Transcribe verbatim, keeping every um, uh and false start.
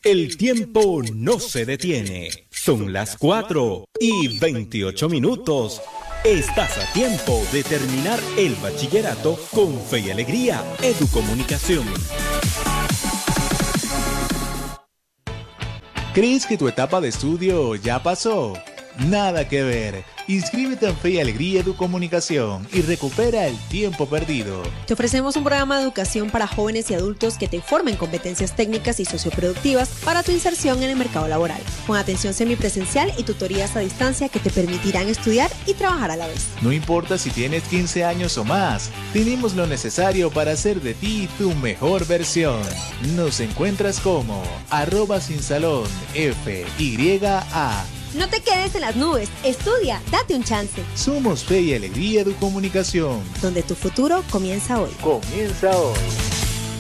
El tiempo no se detiene. Son las cuatro y veintiocho minutos. Estás a tiempo de terminar el bachillerato con Fe y Alegría Educomunicación. ¿Crees que tu etapa de estudio ya pasó? Nada que ver. Inscríbete en Fe y Alegría Educomunicación y recupera el tiempo perdido. Te ofrecemos un programa de educación para jóvenes y adultos que te formen competencias técnicas y socioproductivas para tu inserción en el mercado laboral, con atención semipresencial y tutorías a distancia que te permitirán estudiar y trabajar a la vez. No importa si tienes quince años o más, tenemos lo necesario para hacer de ti tu mejor versión. Nos encuentras como arroba sin salón F Y A. No te quedes en las nubes, estudia, date un chance. Somos Fe y Alegría Educomunicación, donde tu futuro comienza hoy. Comienza hoy.